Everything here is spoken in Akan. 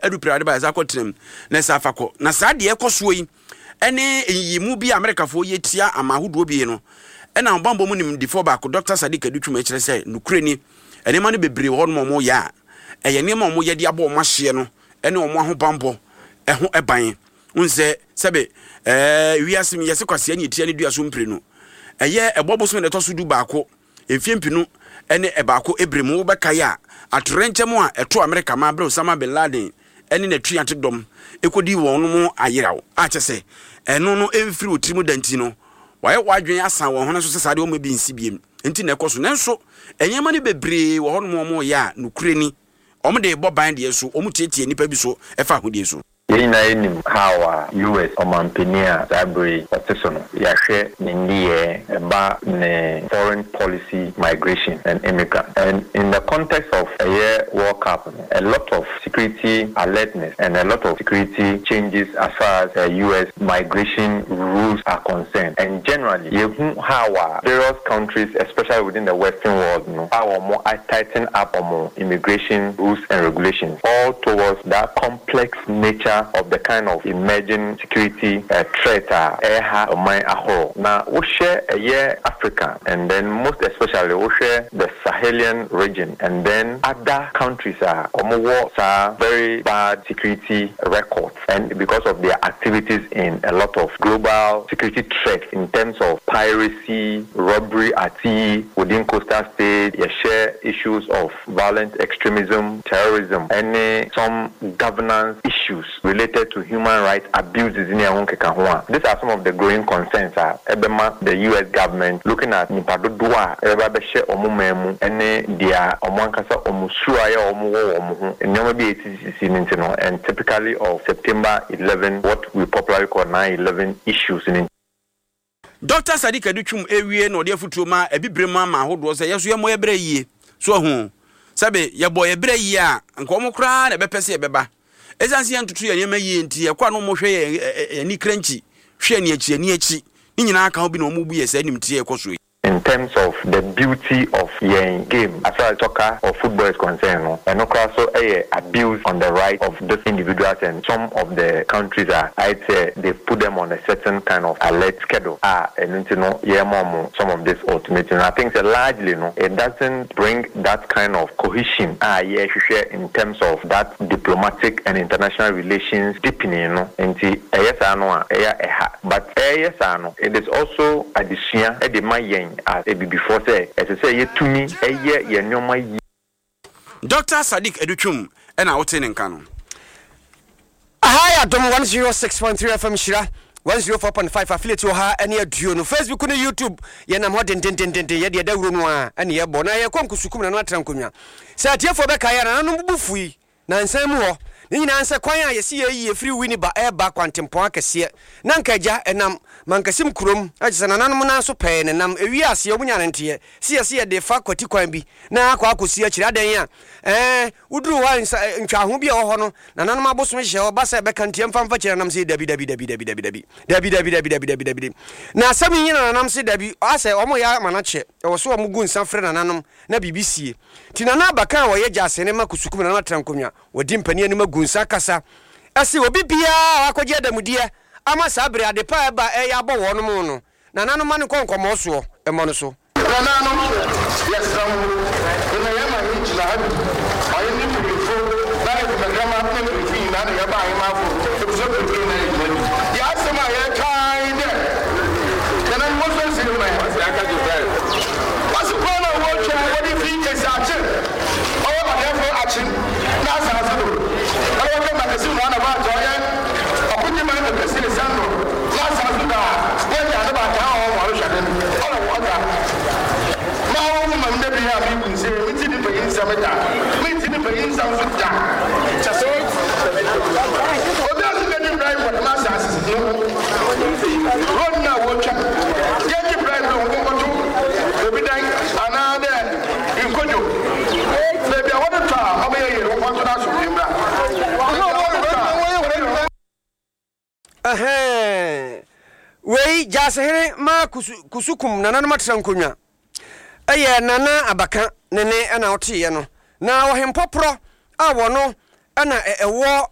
adupirade ba za kwotrem na sa afakọ na sa de ekoso yi ene yimu bi America fo yetia amahodo bi no ena mbambo mu nim difo ba ko Dr. Sadiq Adutwum e kire se nukreni ene ma no bebre ho no mo ya eye ne ma mo ye de abo mo hye no ene o mo ahobambo eho eban unse sebe wiase mi yese kwase anya tia ne dua so mpre no eye ebobo so ne to so du ba ko emfiempinu ene ebaako ebremu wo beka ya atorenchemu a eto America ma bre Osama bin Laden ene na tuante dom ekodi won no mu ayerawo a chese eno no emfiri otrimu danti no waye wadwen asan won ho no so sesade o ma bi nsibiem enti na ekoso nenso enyema ne bebre wo ho no mo ya nukureni omde boban de so omutietie nipa bi so efa hodie so Yinaini hawa US omampenia Zabri Otisono Yashe Nindiye ba ne foreign policy migration and immigrant. And in the context of a year World Cup, a lot of security alertness and a lot of security changes as far as US migration rules are concerned. And generally, hawa various countries, especially within the Western world, our more tighten up on more immigration rules and regulations, all towards that complex nature of the kind of emerging security threat or my ahoro. Now we share a year Africa and then most especially we share the Sahelian region and then other countries are very bad security records and because of their activities in a lot of global security threats in terms of piracy, robbery at sea within coastal states, you share issues of violent extremism, terrorism, and some governance issues related to human rights abuses in Yahunkekahua. These are some of the growing concerns. The US government looking at Nipadodua, Ebabeshe Omumemu, and their Omankasa Omusuaya Omu, and typically of September 11, what we popularly call 9/11 issues in Dr. Sadiq Adutwum ewie no de futuma ebibrema ma hodo se yeso ye mo ebre yie so hu sabe ye boy ebre yie a nko mo kra na bepese ebeba esansi antutu ye nyema yie nti ye kwa no mo hwe ye ni kranchi hwe ni achi ni nyina aka obi na mo bu ye se anim tie ekoso. In terms of the beauty of your game, as far as soccer or football is concerned, and also abuse on the right of those individuals, and some of the countries I'd say they put them on a certain kind of alert schedule. And some of this ultimatum. I think largely, it doesn't bring that kind of cohesion. In terms of that diplomatic and international relations deepening, but it is also addition at the mayen. As before say, as I say, to me, a year, Dr. Sadiq Adutwum, and I was in Kano. Hi, Adam 106.3 FM Shira, 104.5 affiliate to her, and your Duno, Facebook, and YouTube, Yanam Hodden, Yedia Runwa, and Yabona, Yakonkusukuna, and Natrankunya. Sat here for Bekaya, and Bufui, Nansamu. Nina answer kwanya ye see ye free winnie ba air back quantum kese nankaja enam mankasim krom ajisana nanom na so pe nenam ewiase omunya ntie see de fa kwati kwan bi na akwa akosi akira adan a uduru wa ntwa ho bi e ho no na nanom abosom hye obasa be kantie mfamfa kira nam se dabi na sami nyina nam se dabi ase omo ya manache e wo so omugu nsa frɛ na nanom na BBC tina na baka wo ye jasene makusukum na natrankomya wodi mpani ani magu nsa kasa ase obi bia akogye adamudia ama sabre adepa eba e ya bo wono mu no na nanom ma ne konkomo so e mo no so na nanom yesam ina yama hijla habi ayi ni fo na e magama pe fi na ya ba ayi ma fo e so pe na ya sema ya kai de kana mo so si ma ya ka je ba wasu kona wo cha wodi fi ke sa che o ma de fo achi na sa sa do o ko ma ke si na ba jo ye o ku ni ma ke si sa no na sa sa da wo ya na ba ta o wa ro sha de o wo ga ma wo ma mde bi ya bi kun se mi ti ni pe yin sa meta mi ti ni pe yin sa fu da cha so o da su ke ni brai ko ma sa sa no ron na wo cha ye ki brai do ko ko to o bi dai anade in kojo le bi awon ta o be ye o ko to na su bi bra wei jasere ma kusukum nana matrankonya eye nana abaka nene ana otiye no na wo hempopro a wo no ana ewo